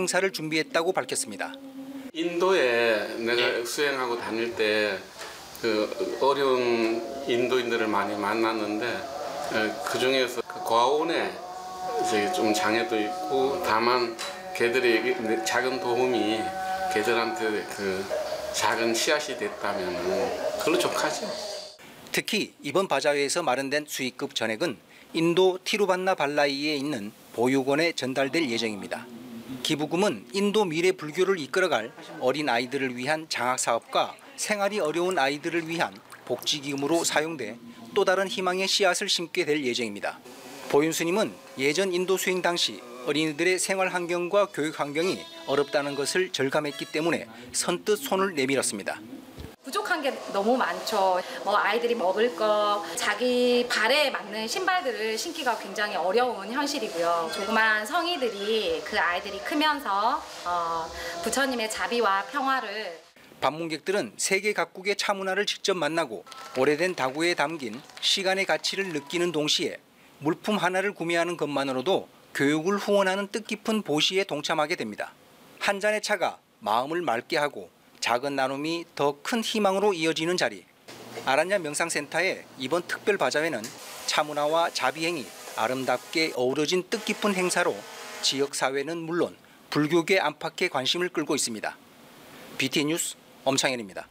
행사를 준비했다고 밝혔습니다. 인도에 내가 수행하고 다닐 때 그 어려운 인도인들을 많이 만났는데 그 중에서 그 과온에 이제 좀 장애도 있고 다만 걔들이 작은 도움이 걔들한테 그 작은 씨앗이 됐다면 그걸로 족하죠. 특히 이번 바자회에서 마련된 수익급 전액은 인도 티루반나발라이에 있는 보육원에 전달될 예정입니다. 기부금은 인도 미래 불교를 이끌어갈 어린 아이들을 위한 장학 사업과 생활이 어려운 아이들을 위한 복지기금으로 사용돼 또 다른 희망의 씨앗을 심게 될 예정입니다. 보윤 스님은 예전 인도 수행 당시 어린이들의 생활 환경과 교육 환경이 어렵다는 것을 절감했기 때문에 선뜻 손을 내밀었습니다. 부족한 게 너무 많죠. 아이들이 먹을 거, 자기 발에 맞는 신발들을 신기가 굉장히 어려운 현실이고요. 조그만 성의들이 그 아이들이 크면서 부처님의 자비와 평화를. 방문객들은 세계 각국의 차문화를 직접 만나고 오래된 다구에 담긴 시간의 가치를 느끼는 동시에 물품 하나를 구매하는 것만으로도 교육을 후원하는 뜻깊은 보시에 동참하게 됩니다. 한 잔의 차가 마음을 맑게 하고 작은 나눔이 더 큰 희망으로 이어지는 자리. 아란야 명상센터의 이번 특별 바자회는 차문화와 자비행이 아름답게 어우러진 뜻깊은 행사로 지역사회는 물론 불교계 안팎의 관심을 끌고 있습니다. BTN 뉴스 엄창현입니다.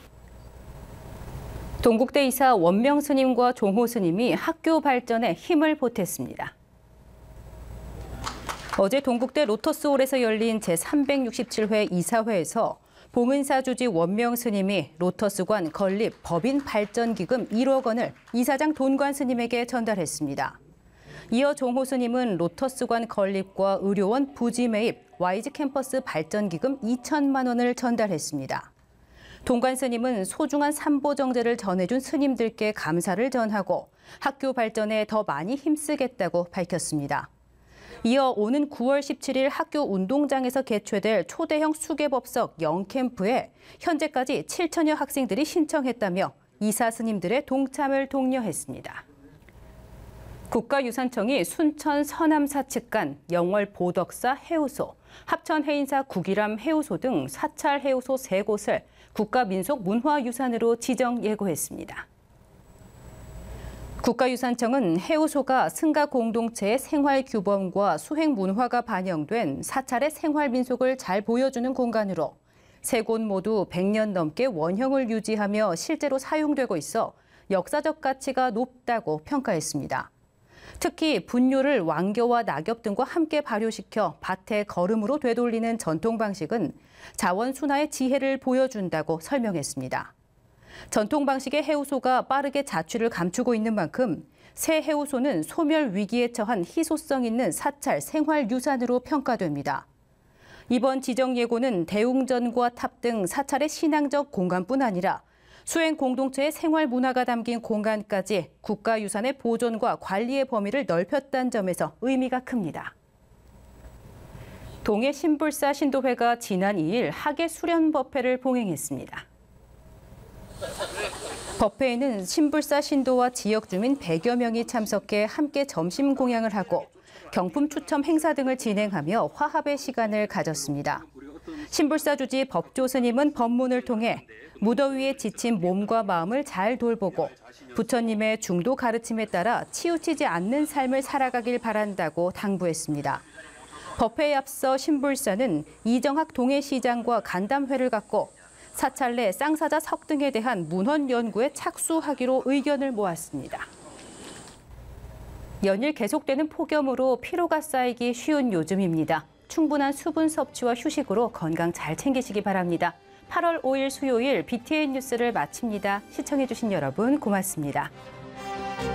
동국대 이사 원명 스님과 종호 스님이 학교 발전에 힘을 보탰습니다. 어제 동국대 로터스홀에서 열린 제367회 이사회에서 봉은사 주지 원명 스님이 로터스관 건립 법인 발전기금 1억 원을 이사장 돈관 스님에게 전달했습니다. 이어 종호 스님은 로터스관 건립과 의료원 부지 매입, YG 캠퍼스 발전기금 2천만 원을 전달했습니다. 돈관 스님은 소중한 삼보정제를 전해준 스님들께 감사를 전하고 학교 발전에 더 많이 힘쓰겠다고 밝혔습니다. 이어 오는 9월 17일 학교 운동장에서 개최될 초대형 수계법석 영캠프에 현재까지 7천여 학생들이 신청했다며 이사 스님들의 동참을 독려했습니다. 국가유산청이 순천 서남사측간, 영월 보덕사 해우소, 합천 해인사 국이람 해우소 등 사찰 해우소 3곳을 국가민속문화유산으로 지정 예고했습니다. 국가유산청은 해우소가 승가 공동체의 생활규범과 수행문화가 반영된 사찰의 생활민속을 잘 보여주는 공간으로 3곳 모두 100년 넘게 원형을 유지하며 실제로 사용되고 있어 역사적 가치가 높다고 평가했습니다. 특히 분뇨를 왕겨와 낙엽 등과 함께 발효시켜 밭에 거름으로 되돌리는 전통 방식은 자원 순화의 지혜를 보여준다고 설명했습니다. 전통 방식의 해우소가 빠르게 자취를 감추고 있는 만큼 새 해우소는 소멸 위기에 처한 희소성 있는 사찰 생활유산으로 평가됩니다. 이번 지정 예고는 대웅전과 탑 등 사찰의 신앙적 공간뿐 아니라 수행 공동체의 생활 문화가 담긴 공간까지 국가유산의 보존과 관리의 범위를 넓혔다는 점에서 의미가 큽니다. 동해 신불사 신도회가 지난 2일 학예 수련 법회를 봉행했습니다. 법회에는 신불사 신도와 지역 주민 100여 명이 참석해 함께 점심 공양을 하고 경품 추첨 행사 등을 진행하며 화합의 시간을 가졌습니다. 신불사 주지 법조 스님은 법문을 통해 무더위에 지친 몸과 마음을 잘 돌보고 부처님의 중도 가르침에 따라 치우치지 않는 삶을 살아가길 바란다고 당부했습니다. 법회에 앞서 신불사는 이정학 동해시장과 간담회를 갖고 사찰 내 쌍사자 석등에 대한 문헌 연구에 착수하기로 의견을 모았습니다. 연일 계속되는 폭염으로 피로가 쌓이기 쉬운 요즘입니다. 충분한 수분 섭취와 휴식으로 건강 잘 챙기시기 바랍니다. 8월 5일 수요일 BTN 뉴스를 마칩니다. 시청해주신 여러분 고맙습니다.